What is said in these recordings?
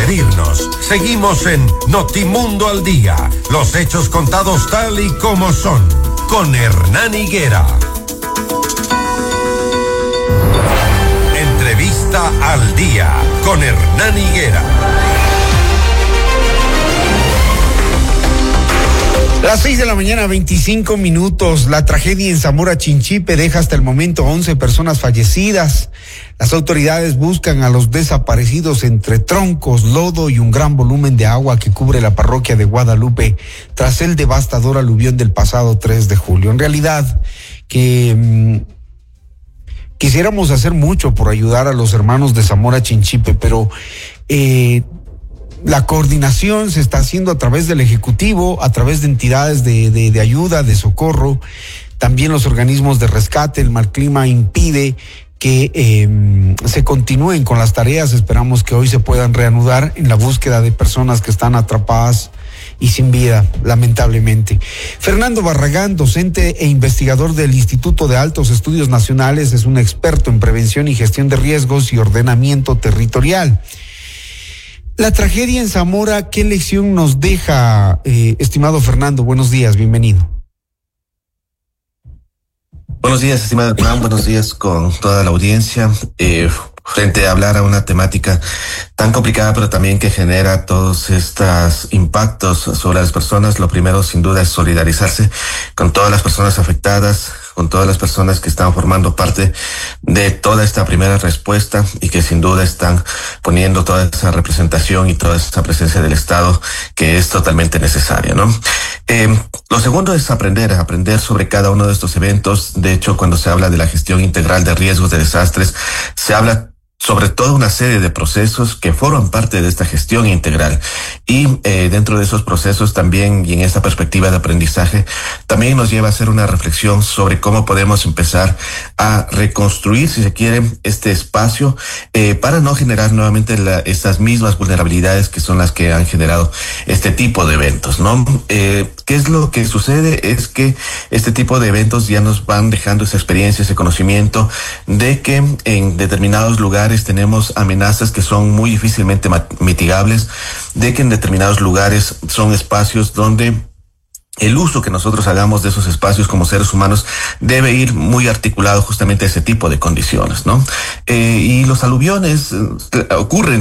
preferirnos. Seguimos en Notimundo al Día. Los hechos contados tal y como son. Con Hernán Higuera. Entrevista al Día. Con Hernán Higuera. Las 6:25 a.m. La tragedia en Zamora Chinchipe deja hasta el momento 11 personas fallecidas. Las autoridades buscan a los desaparecidos entre troncos, lodo y un gran volumen de agua que cubre la parroquia de Guadalupe tras el devastador aluvión del pasado 3 de julio. En realidad, quisiéramos hacer mucho por ayudar a los hermanos de Zamora Chinchipe, pero la coordinación se está haciendo a través del Ejecutivo, a través de entidades de ayuda, de socorro, también los organismos de rescate. El mal clima impide que se continúen con las tareas. Esperamos que hoy se puedan reanudar en la búsqueda de personas que están atrapadas y sin vida, lamentablemente. Fernando Barragán, docente e investigador del Instituto de Altos Estudios Nacionales, es un experto en prevención y gestión de riesgos y ordenamiento territorial. La tragedia en Zamora, ¿qué lección nos deja, estimado Fernando? Buenos días, bienvenido. Buenos días, estimado Juan, buenos días con toda la audiencia. Frente a hablar a una temática tan complicada, pero también que genera todos estos impactos sobre las personas, lo primero sin duda es solidarizarse con todas las personas afectadas, con todas las personas que están formando parte de toda esta primera respuesta y que sin duda están poniendo toda esa representación y toda esa presencia del Estado que es totalmente necesaria, ¿no? Lo segundo es aprender sobre cada uno de estos eventos. De hecho, cuando se habla de la gestión integral de riesgos de desastres, se habla sobre toda una serie de procesos que forman parte de esta gestión integral. Y dentro de esos procesos también, y en esta perspectiva de aprendizaje, también nos lleva a hacer una reflexión sobre cómo podemos empezar a reconstruir, si se quiere, este espacio para no generar nuevamente estas mismas vulnerabilidades que son las que han generado este tipo de eventos, ¿no? ¿Qué es lo que sucede? Es que este tipo de eventos ya nos van dejando esa experiencia, ese conocimiento de que en determinados lugares tenemos amenazas que son muy difícilmente mitigables, de que en determinados lugares son espacios donde el uso que nosotros hagamos de esos espacios como seres humanos debe ir muy articulado justamente a ese tipo de condiciones, ¿no? Y los aluviones ocurren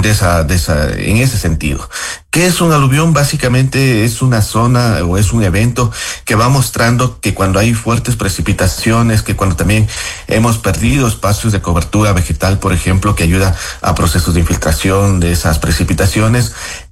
en ese sentido. ¿Qué es un aluvión? Básicamente es una zona o es un evento que va mostrando que cuando hay fuertes precipitaciones, que cuando también hemos perdido espacios de cobertura vegetal, por ejemplo, que ayuda a procesos de infiltración de esas precipitaciones,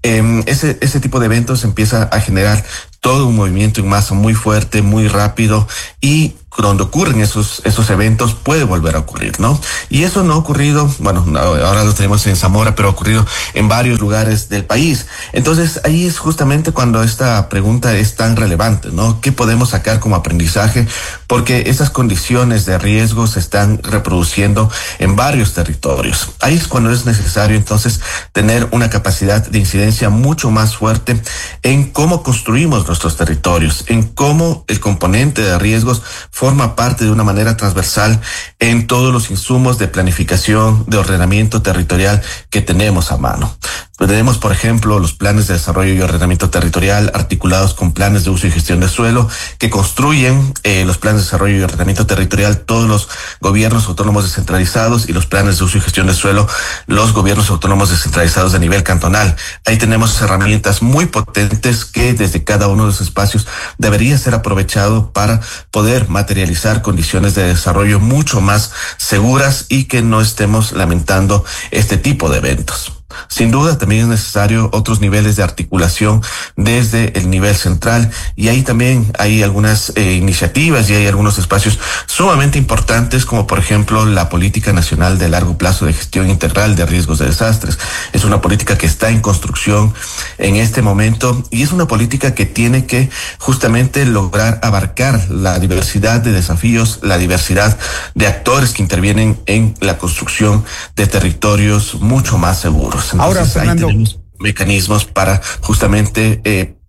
ese tipo de eventos empieza a generar todo un movimiento en masa muy fuerte, muy rápido, y cuando ocurren esos eventos puede volver a ocurrir, ¿no? Y eso no ha ocurrido, bueno, ahora lo tenemos en Zamora, pero ha ocurrido en varios lugares del país. Entonces ahí es justamente cuando esta pregunta es tan relevante, ¿no? ¿Qué podemos sacar como aprendizaje? Porque esas condiciones de riesgo se están reproduciendo en varios territorios. Ahí es cuando es necesario entonces tener una capacidad de incidencia mucho más fuerte en cómo construimos nuestros territorios, en cómo el componente de riesgos forma parte de una manera transversal en todos los insumos de planificación, de ordenamiento territorial que tenemos a mano. Tenemos, por ejemplo, los planes de desarrollo y ordenamiento territorial articulados con planes de uso y gestión de suelo que construyen los planes de desarrollo y ordenamiento territorial todos los gobiernos autónomos descentralizados, y los planes de uso y gestión de suelo los gobiernos autónomos descentralizados de nivel cantonal. Ahí tenemos herramientas muy potentes que desde cada uno de los espacios debería ser aprovechado para poder materializar condiciones de desarrollo mucho más seguras y que no estemos lamentando este tipo de eventos. Sin duda también es necesario otros niveles de articulación desde el nivel central, y ahí también hay algunas iniciativas y hay algunos espacios sumamente importantes, como por ejemplo la Política Nacional de Largo Plazo de Gestión Integral de Riesgos de Desastres. Es una política que está en construcción en este momento y es una política que tiene que justamente lograr abarcar la diversidad de desafíos, la diversidad de actores que intervienen en la construcción de territorios mucho más seguros. Entonces, ahora, Fernando, ahí tenemos mecanismos para justamente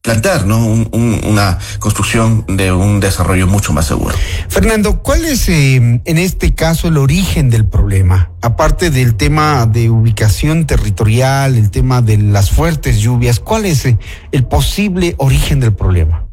plantear, ¿no? Una construcción de un desarrollo mucho más seguro. Fernando, ¿cuál es en este caso el origen del problema? Aparte del tema de ubicación territorial, el tema de las fuertes lluvias, ¿cuál es el posible origen del problema?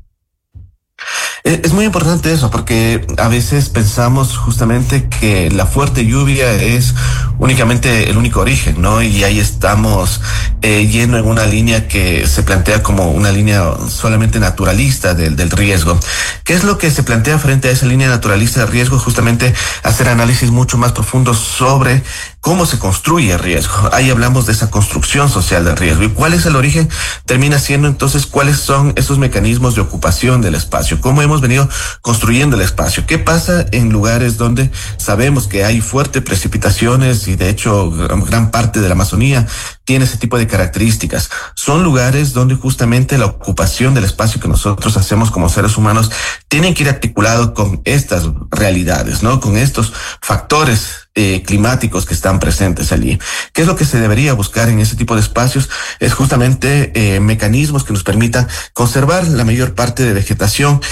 Es muy importante eso, porque a veces pensamos justamente que la fuerte lluvia es únicamente el único origen, ¿no? Y ahí estamos yendo en una línea que se plantea como una línea solamente naturalista del riesgo. ¿Qué es lo que se plantea frente a esa línea naturalista de riesgo? Justamente hacer análisis mucho más profundos sobre cómo se construye el riesgo. Ahí hablamos de esa construcción social del riesgo. ¿Y cuál es el origen? Termina siendo entonces cuáles son esos mecanismos de ocupación del espacio, cómo hemos venido construyendo el espacio. ¿Qué pasa en lugares donde sabemos que hay fuertes precipitaciones y de hecho gran parte de la Amazonía tiene ese tipo de características? Son lugares donde justamente la ocupación del espacio que nosotros hacemos como seres humanos tienen que ir articulado con estas realidades, ¿no? Con estos factores climáticos que están presentes allí. ¿Qué es lo que se debería buscar en ese tipo de espacios? Es justamente mecanismos que nos permitan conservar la mayor parte de vegetación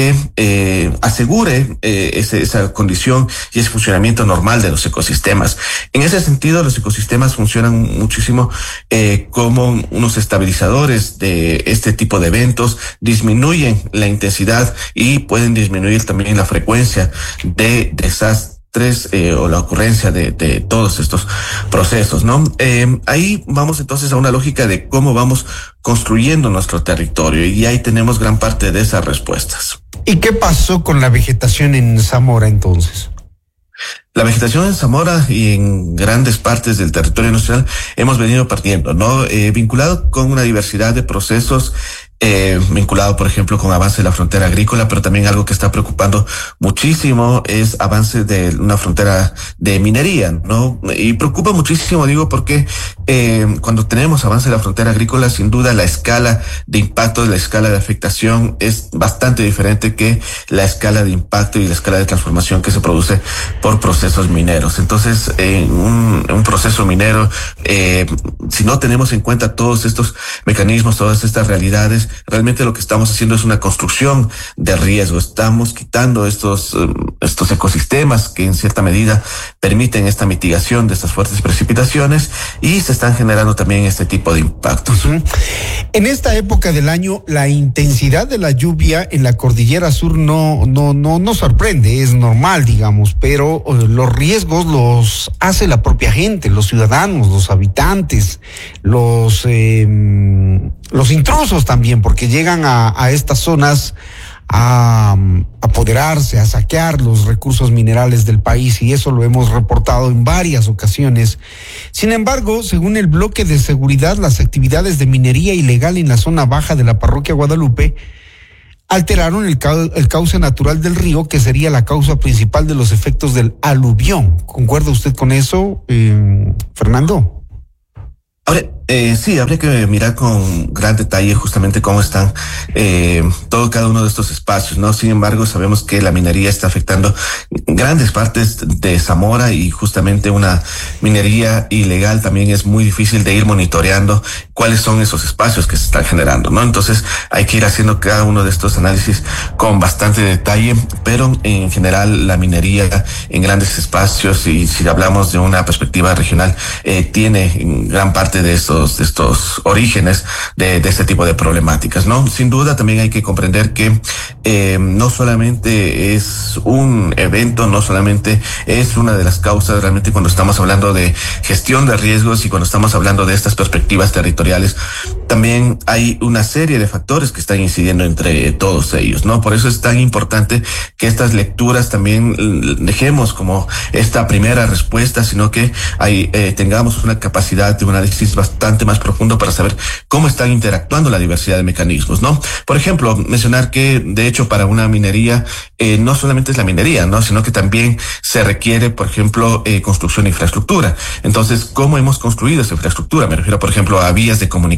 que asegure esa condición y ese funcionamiento normal de los ecosistemas. En ese sentido, los ecosistemas funcionan muchísimo como unos estabilizadores de este tipo de eventos, disminuyen la intensidad y pueden disminuir también la frecuencia de desastres o la ocurrencia de todos estos procesos, ¿no? Ahí vamos entonces a una lógica de cómo vamos construyendo nuestro territorio y ahí tenemos gran parte de esas respuestas. ¿Y qué pasó con la vegetación en Zamora entonces? La vegetación en Zamora y en grandes partes del territorio nacional hemos venido perdiendo, ¿no? Vinculado con una diversidad de procesos, vinculado, por ejemplo, con avance de la frontera agrícola, pero también algo que está preocupando muchísimo es avance de una frontera de minería, ¿no? Y preocupa muchísimo, digo, porque cuando tenemos avance de la frontera agrícola, sin duda la escala de impacto, la escala de afectación es bastante diferente que la escala de impacto y la escala de transformación que se produce por procesos mineros. Entonces, un proceso minero, si no tenemos en cuenta todos estos mecanismos, todas estas realidades, realmente lo que estamos haciendo es una construcción de riesgo. Estamos quitando estos ecosistemas que en cierta medida permiten esta mitigación de estas fuertes precipitaciones y se están generando también este tipo de impactos. Uh-huh. En esta época del año, la intensidad de la lluvia en la cordillera sur no sorprende, es normal, digamos, pero los riesgos los hace la propia gente, los ciudadanos, los habitantes, los intrusos también, porque llegan a estas zonas a apoderarse, a saquear los recursos minerales del país, y eso lo hemos reportado en varias ocasiones. Sin embargo, según el bloque de seguridad, las actividades de minería ilegal en la zona baja de la parroquia Guadalupe alteraron el cauce natural del río, que sería la causa principal de los efectos del aluvión. ¿Concuerda usted con eso, Fernando? Ahora, sí, habría que mirar con gran detalle justamente cómo están cada uno de estos espacios, ¿no? Sin embargo, sabemos que la minería está afectando grandes partes de Zamora y justamente una minería ilegal también es muy difícil de ir monitoreando cuáles son esos espacios que se están generando, ¿no? Entonces hay que ir haciendo cada uno de estos análisis con bastante detalle, pero en general la minería en grandes espacios, y si hablamos de una perspectiva regional, tiene gran parte de estos orígenes de este tipo de problemáticas, ¿no? Sin duda también hay que comprender que no solamente es un evento, no solamente es una de las causas realmente cuando estamos hablando de gestión de riesgos y cuando estamos hablando de estas perspectivas territoriales, también hay una serie de factores que están incidiendo entre todos ellos, ¿no? Por eso es tan importante que estas lecturas también dejemos como esta primera respuesta, sino que tengamos una capacidad de un análisis bastante más profundo para saber cómo están interactuando la diversidad de mecanismos, ¿no? Por ejemplo, mencionar que de hecho para una minería no solamente es la minería, ¿no? Sino que también se requiere, por ejemplo, construcción de infraestructura. Entonces, ¿cómo hemos construido esa infraestructura? Me refiero, por ejemplo, a vías de comunicación.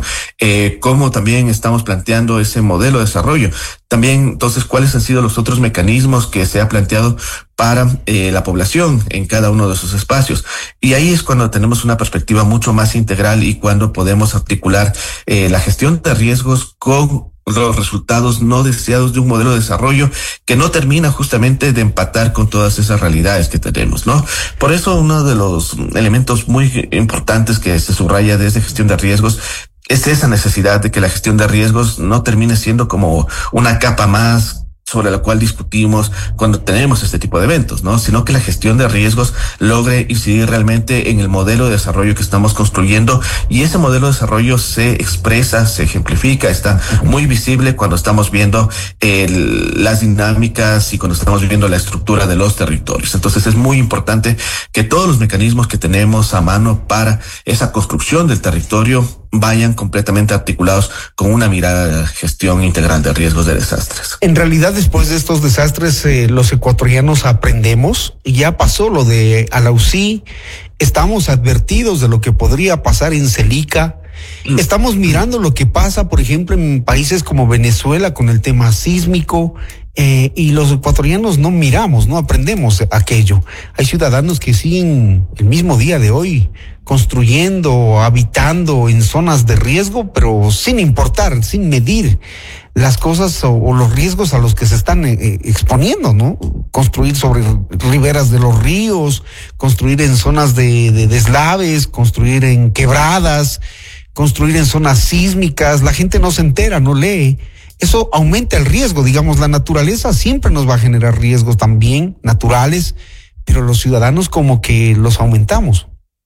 cómo también estamos planteando ese modelo de desarrollo. También, entonces, ¿cuáles han sido los otros mecanismos que se ha planteado para la población en cada uno de esos espacios? Y ahí es cuando tenemos una perspectiva mucho más integral y cuando podemos articular la gestión de riesgos con los resultados no deseados de un modelo de desarrollo que no termina justamente de empatar con todas esas realidades que tenemos, ¿no? Por eso uno de los elementos muy importantes que se subraya desde gestión de riesgos es esa necesidad de que la gestión de riesgos no termine siendo como una capa más sobre la cual discutimos cuando tenemos este tipo de eventos, ¿no? Sino que la gestión de riesgos logre incidir realmente en el modelo de desarrollo que estamos construyendo, y ese modelo de desarrollo se expresa, se ejemplifica, está muy visible cuando estamos viendo las dinámicas y cuando estamos viendo la estructura de los territorios. Entonces es muy importante que todos los mecanismos que tenemos a mano para esa construcción del territorio vayan completamente articulados con una mirada de gestión integral de riesgos de desastres. En realidad, después de estos desastres, los ecuatorianos aprendemos. Ya pasó lo de Alausí, estamos advertidos de lo que podría pasar en Celica. Estamos mirando lo que pasa, por ejemplo, en países como Venezuela con el tema sísmico, y los ecuatorianos no miramos, no aprendemos aquello. Hay ciudadanos que siguen el mismo día de hoy construyendo, habitando en zonas de riesgo, pero sin importar, sin medir las cosas o los riesgos a los que se están exponiendo, ¿no? Construir sobre riberas de los ríos, construir en zonas de deslaves, construir en quebradas, construir en zonas sísmicas. La gente no se entera, no lee. Eso aumenta el riesgo, digamos. La naturaleza siempre nos va a generar riesgos también naturales, pero los ciudadanos como que los aumentamos.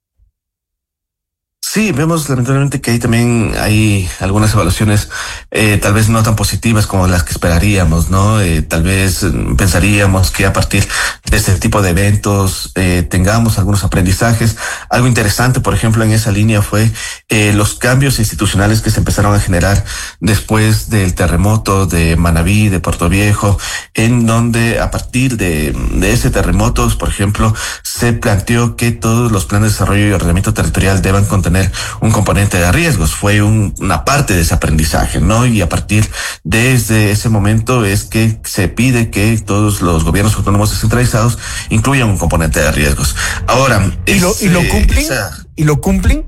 Sí, vemos lamentablemente que ahí también hay algunas evaluaciones tal vez no tan positivas como las que esperaríamos, ¿no? Tal vez pensaríamos que a partir de este tipo de eventos tengamos algunos aprendizajes. Algo interesante, por ejemplo, en esa línea fue los cambios institucionales que se empezaron a generar después del terremoto de Manabí, de Puerto Viejo, en donde a partir de ese terremoto, por ejemplo, se planteó que todos los planes de desarrollo y ordenamiento territorial deban contener un componente de riesgos. Fue una parte de ese aprendizaje, ¿no? Y a partir desde ese momento es que se pide que todos los gobiernos autónomos descentralizados incluyan un componente de riesgos. Ahora, ¿Y lo cumplen? ¿Y lo cumplen?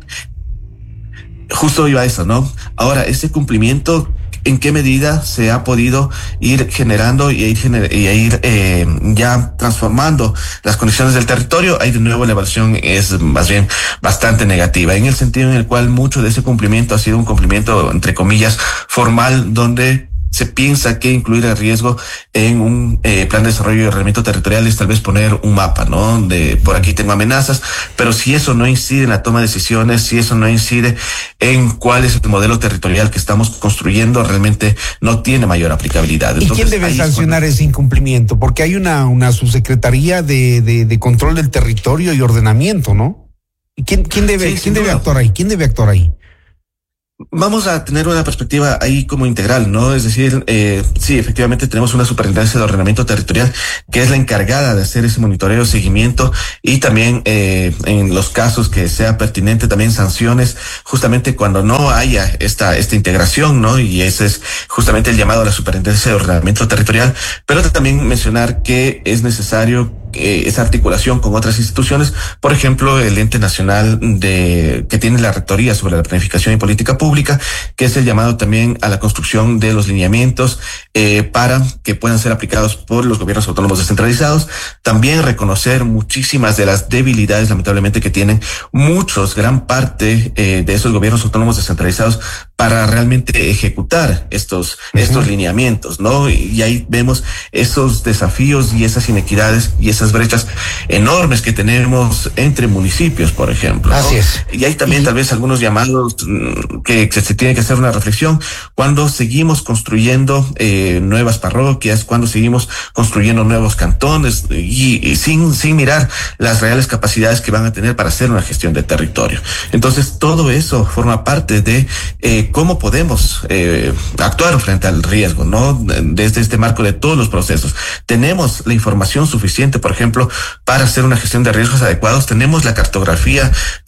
Justo iba a eso, ¿no? Ahora, ese cumplimiento, ¿en qué medida se ha podido ir generando y ir ya transformando las condiciones del territorio? Ahí de nuevo la evaluación es más bien bastante negativa, en el sentido en el cual mucho de ese cumplimiento ha sido un cumplimiento, entre comillas, formal, donde se piensa que incluir el riesgo en un plan de desarrollo y ordenamiento territorial es tal vez poner un mapa, ¿no? De por aquí tengo amenazas, pero si eso no incide en la toma de decisiones, si eso no incide en cuál es el modelo territorial que estamos construyendo, realmente no tiene mayor aplicabilidad. Entonces, ¿y quién debe sancionar ese incumplimiento? Porque hay una subsecretaría de control del territorio y ordenamiento, ¿no? ¿Quién debe actuar ahí? ¿Quién debe actuar ahí? Vamos a tener una perspectiva ahí como integral, ¿no? Es decir, sí, efectivamente tenemos una superintendencia de ordenamiento territorial que es la encargada de hacer ese monitoreo, seguimiento y también en los casos que sea pertinente también sanciones, justamente cuando no haya esta integración, ¿no? Y ese es justamente el llamado a la superintendencia de ordenamiento territorial, pero también mencionar que es necesario esa articulación con otras instituciones, por ejemplo, el ente nacional que tiene la rectoría sobre la planificación y política pública, que es el llamado también a la construcción de los lineamientos para que puedan ser aplicados por los gobiernos autónomos descentralizados. También reconocer muchísimas de las debilidades, lamentablemente, que tienen gran parte de esos gobiernos autónomos descentralizados para realmente ejecutar estos lineamientos, ¿no? Y ahí vemos esos desafíos y esas inequidades y esas brechas enormes que tenemos entre municipios, por ejemplo, ¿no? Así es. Y hay también tal vez algunos llamados que se tiene que hacer una reflexión cuando seguimos construyendo nuevas parroquias, cuando seguimos construyendo nuevos cantones y sin mirar las reales capacidades que van a tener para hacer una gestión de territorio. Entonces, todo eso forma parte de cómo podemos actuar frente al riesgo, ¿no? Desde este marco de todos los procesos. Tenemos la información suficiente, por ejemplo, para hacer una gestión de riesgos adecuados. Tenemos la cartografía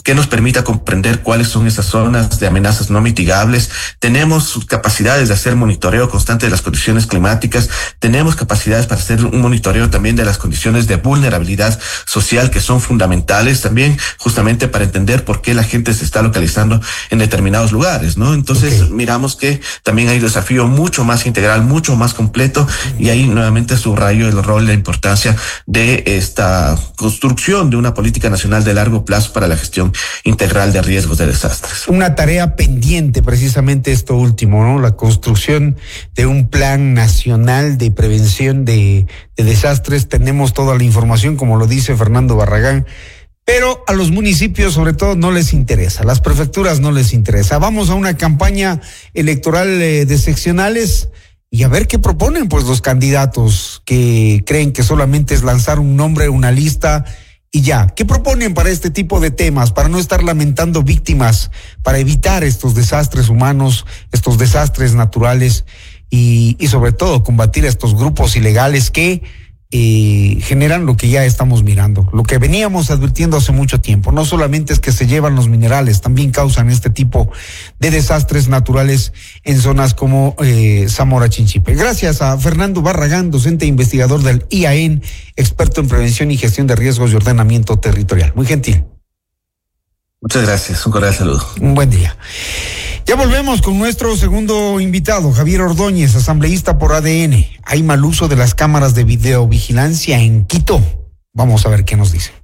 que nos permita comprender cuáles son esas zonas de amenazas no mitigables. Tenemos capacidades de hacer monitoreo constante de las condiciones climáticas, tenemos capacidades para hacer un monitoreo también de las condiciones de vulnerabilidad social que son fundamentales también justamente para entender por qué la gente se está localizando en determinados lugares, ¿no? Entonces miramos que también hay un desafío mucho más integral, mucho más completo, y ahí nuevamente subrayo el rol, la importancia de esta construcción de una política nacional de largo plazo para la gestión integral de riesgos de desastres. Una tarea pendiente, precisamente esto último, ¿no? La construcción de un plan nacional de prevención de desastres. Tenemos toda la información, como lo dice Fernando Barragán, pero a los municipios sobre todo no les interesa, las prefecturas no les interesa. Vamos a una campaña electoral de seccionales y a ver qué proponen pues los candidatos que creen que solamente es lanzar un nombre, una lista y ya. ¿Qué proponen para este tipo de temas, para no estar lamentando víctimas, para evitar estos desastres humanos, estos desastres naturales y sobre todo combatir a estos grupos ilegales que generan lo que ya estamos mirando, lo que veníamos advirtiendo hace mucho tiempo? No solamente es que se llevan los minerales, también causan este tipo de desastres naturales en zonas como Zamora Chinchipe. Gracias a Fernando Barragán, docente e investigador del IAEN, experto en prevención y gestión de riesgos y ordenamiento territorial. Muy gentil. Muchas gracias, un cordial saludo. Un buen día. Ya volvemos con nuestro segundo invitado, Javier Ordóñez, asambleísta por ADN. Hay mal uso de las cámaras de videovigilancia en Quito. Vamos a ver qué nos dice.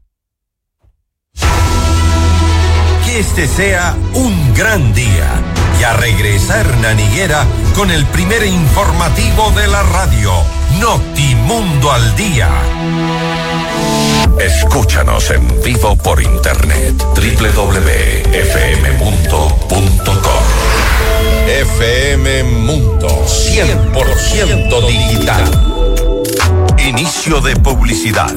Que este sea un gran día. Ya regresa Hernán Higuera con el primer informativo de la radio, Notimundo al Día. Escúchanos en vivo por internet, www.fmmundo.com. FM Mundo, 100% digital. Inicio de publicidad.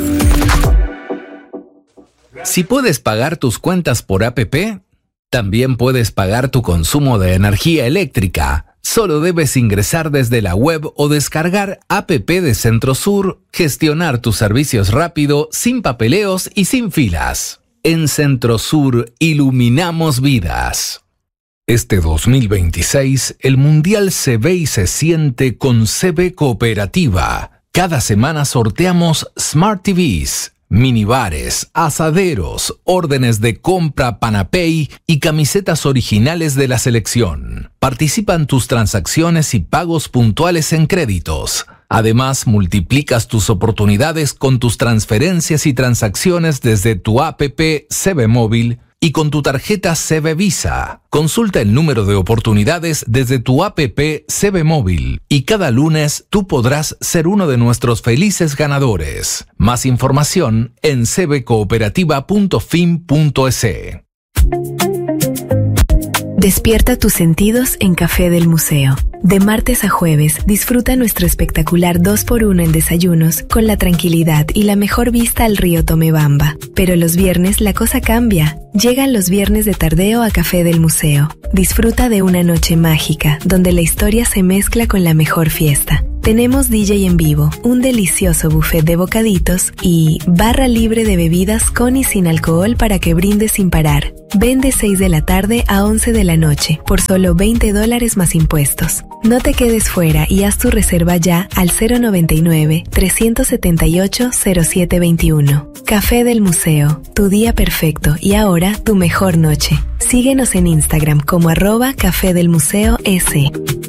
Si puedes pagar tus cuentas por APP, también puedes pagar tu consumo de energía eléctrica. Solo debes ingresar desde la web o descargar APP de Centrosur, gestionar tus servicios rápido, sin papeleos y sin filas. En Centrosur iluminamos vidas. Este 2026, el Mundial se ve y se siente con CB Cooperativa. Cada semana sorteamos Smart TVs, minibares, asaderos, órdenes de compra Panapay y camisetas originales de la selección. Participan tus transacciones y pagos puntuales en créditos. Además, multiplicas tus oportunidades con tus transferencias y transacciones desde tu APP CB Móvil y con tu tarjeta CB Visa. Consulta el número de oportunidades desde tu APP CB Móvil y cada lunes tú podrás ser uno de nuestros felices ganadores. Más información en cbcooperativa.fin.es. Despierta tus sentidos en Café del Museo. De martes a jueves, disfruta nuestro espectacular 2x1 en desayunos con la tranquilidad y la mejor vista al río Tomebamba. Pero los viernes la cosa cambia. Llegan los viernes de tardeo a Café del Museo. Disfruta de una noche mágica, donde la historia se mezcla con la mejor fiesta. Tenemos DJ en vivo, un delicioso buffet de bocaditos y barra libre de bebidas con y sin alcohol para que brindes sin parar. Ven de 6 de la tarde a 11 de la noche por solo $20 más impuestos. No te quedes fuera y haz tu reserva ya al 099-378-0721. Café del Museo, tu día perfecto y ahora tu mejor noche. Síguenos en Instagram como @Café del Museo S.